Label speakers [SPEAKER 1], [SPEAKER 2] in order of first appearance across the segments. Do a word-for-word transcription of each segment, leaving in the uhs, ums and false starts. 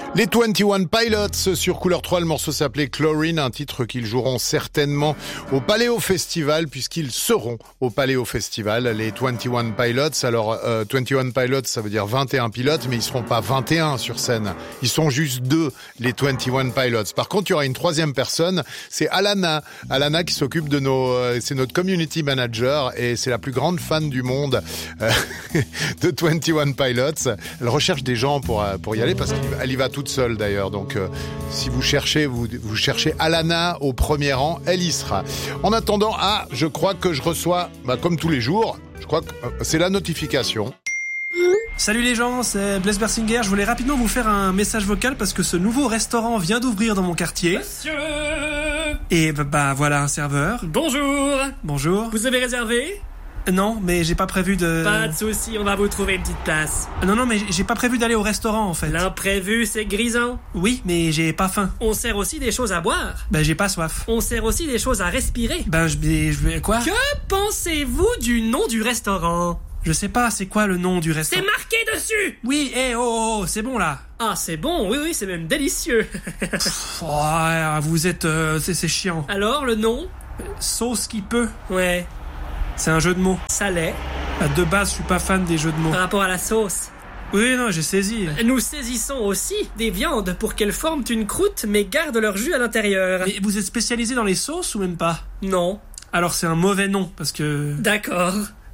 [SPEAKER 1] Les vingt et un Pilots sur Couleur trois, le morceau s'appelait Chlorine, un titre qu'ils joueront certainement au Paléo Festival puisqu'ils seront au Paléo Festival, les vingt et un Pilots. Alors euh, vingt et un Pilots, ça veut dire vingt et un pilotes, mais ils seront pas vingt et un sur scène. Ils sont juste deux, les vingt et un Pilots. Par contre, il y aura une troisième personne, c'est Alana. Alana qui s'occupe de nos, euh, c'est notre community manager et c'est la plus grande fan du monde euh, de vingt et un Pilots. Elle recherche des gens pour pour y aller parce qu'elle y va toute seule d'ailleurs. Donc euh, si vous cherchez vous vous cherchez Alana au premier rang, elle y sera. En attendant, ah, je crois que je reçois bah, comme tous les jours, je crois que euh, c'est la notification.
[SPEAKER 2] Salut les gens, c'est Blaise Bersinger. Je voulais rapidement vous faire un message vocal parce que ce nouveau restaurant vient d'ouvrir dans mon quartier.
[SPEAKER 3] Monsieur!
[SPEAKER 2] Et bah, bah voilà un serveur.
[SPEAKER 3] Bonjour!
[SPEAKER 2] Bonjour.
[SPEAKER 3] Vous avez réservé?
[SPEAKER 2] Non, mais j'ai pas prévu de...
[SPEAKER 3] Pas de soucis, on va vous trouver une petite place.
[SPEAKER 2] Non, non, mais j'ai pas prévu d'aller au restaurant en fait.
[SPEAKER 3] L'imprévu, c'est grisant.
[SPEAKER 2] Oui, mais j'ai pas faim.
[SPEAKER 3] On sert aussi des choses à boire.
[SPEAKER 2] Ben j'ai pas soif.
[SPEAKER 3] On sert aussi des choses à respirer.
[SPEAKER 2] Ben je vais... Je vais quoi?
[SPEAKER 3] Que pensez-vous du nom du restaurant?
[SPEAKER 2] Je sais pas, c'est quoi le nom du restaurant?
[SPEAKER 3] C'est marqué dessus!
[SPEAKER 2] Oui, hé, hey, oh, oh, oh, c'est bon là.
[SPEAKER 3] Ah, c'est bon, oui, oui, c'est même délicieux.
[SPEAKER 2] Pff, oh, vous êtes... Euh, c'est, c'est chiant.
[SPEAKER 3] Alors, le nom?
[SPEAKER 2] Sauce qui peut.
[SPEAKER 3] Ouais.
[SPEAKER 2] C'est un jeu de mots.
[SPEAKER 3] Ça l'est.
[SPEAKER 2] De base, je suis pas fan des jeux de mots.
[SPEAKER 3] Par rapport à la sauce.
[SPEAKER 2] Oui, non, j'ai saisi.
[SPEAKER 3] Nous saisissons aussi des viandes pour qu'elles forment une croûte mais gardent leur jus à l'intérieur.
[SPEAKER 2] Mais vous êtes spécialisé dans les sauces ou même pas?
[SPEAKER 3] Non.
[SPEAKER 2] Alors c'est un mauvais nom, parce que...
[SPEAKER 3] D'accord.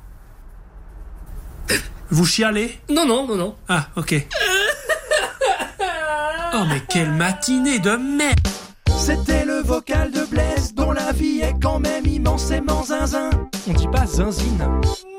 [SPEAKER 2] Vous chialez?
[SPEAKER 3] Non, non, non, non.
[SPEAKER 2] Ah, ok. Oh, mais quelle matinée de merde!
[SPEAKER 4] C'était le vocal de Blaise, dont la vie est quand même immensément zinzin.
[SPEAKER 2] On dit pas zinzine.